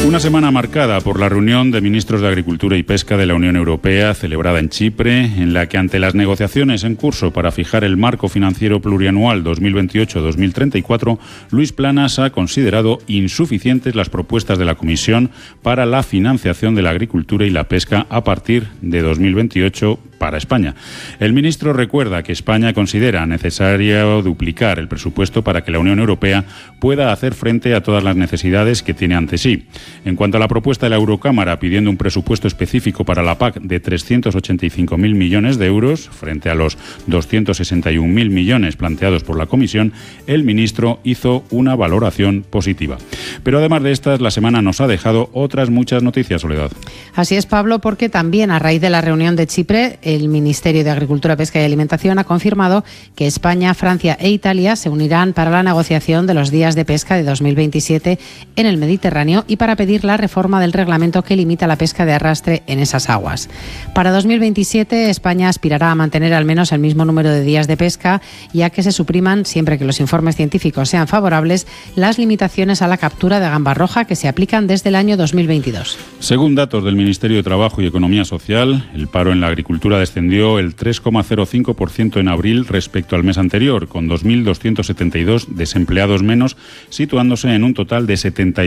Una semana marcada por la reunión de ministros de Agricultura y Pesca de la Unión Europea celebrada en Chipre, en la que ante las negociaciones en curso para fijar el marco financiero plurianual 2028-2034, Luis Planas ha considerado insuficientes las propuestas de la Comisión para la financiación de la agricultura y la pesca a partir de 2028 para España. El ministro recuerda que España considera necesario duplicar el presupuesto para que la Unión Europea pueda hacer frente a todas las necesidades que tiene ante sí. En cuanto a la propuesta de la Eurocámara pidiendo un presupuesto específico para la PAC de 385.000 millones de euros frente a los 261.000 millones planteados por la Comisión, el ministro hizo una valoración positiva. Pero además de estas, la semana nos ha dejado otras muchas noticias, Soledad. Así es, Pablo, porque también a raíz de la reunión de Chipre, el Ministerio de Agricultura, Pesca y Alimentación ha confirmado que España, Francia e Italia se unirán para la negociación de los días de pesca de 2027 en el Mediterráneo y para pedir la reforma del reglamento que limita la pesca de arrastre en esas aguas. Para 2027, España aspirará a mantener al menos el mismo número de días de pesca y a que se supriman, siempre que los informes científicos sean favorables, las limitaciones a la captura de gamba roja que se aplican desde el año 2022. Según datos del Ministerio de Trabajo y Economía Social, el paro en la agricultura descendió el 3,05% en abril respecto al mes anterior, con 2.272 desempleados menos, situándose en un total de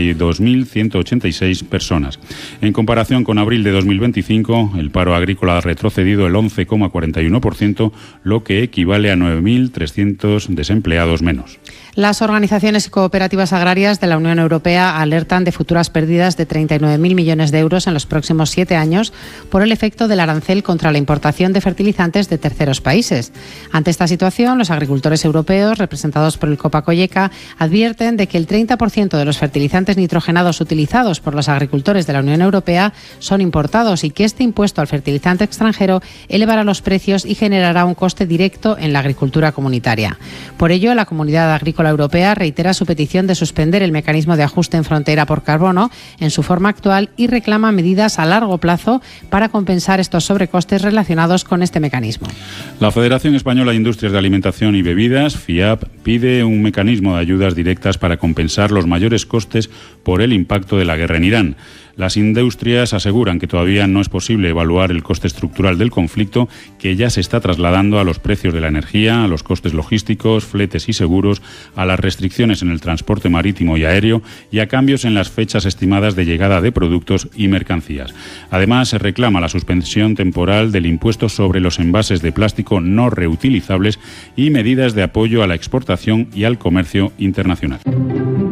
72.186 personas. En comparación con abril de 2025, el paro agrícola ha retrocedido el 11,41%, lo que equivale a 9.300 desempleados menos. Las organizaciones y cooperativas agrarias de la Unión Europea alertan de futuras pérdidas de 39.000 millones de euros en los próximos 7 años por el efecto del arancel contra la importación de fertilizantes de terceros países. Ante esta situación, los agricultores europeos, representados por el Copa-Cogeca, advierten de que el 30% de los fertilizantes nitrogenados utilizados por los agricultores de la Unión Europea son importados y que este impuesto al fertilizante extranjero elevará los precios y generará un coste directo en la agricultura comunitaria. Por ello, la Comunidad Agrícola Europea reitera su petición de suspender el mecanismo de ajuste en frontera por carbono en su forma actual y reclama medidas a largo plazo para compensar estos sobrecostes relacionados con este mecanismo. La Federación Española de Industrias de Alimentación y Bebidas, FIAB, pide un mecanismo de ayudas directas para compensar los mayores costes por el impacto de la guerra en Irán. Las industrias aseguran que todavía no es posible evaluar el coste estructural del conflicto, que ya se está trasladando a los precios de la energía, a los costes logísticos, fletes y seguros, a las restricciones en el transporte marítimo y aéreo y a cambios en las fechas estimadas de llegada de productos y mercancías. Además, se reclama la suspensión temporal del impuesto sobre los envases de plástico no reutilizables y medidas de apoyo a la exportación y al comercio internacional.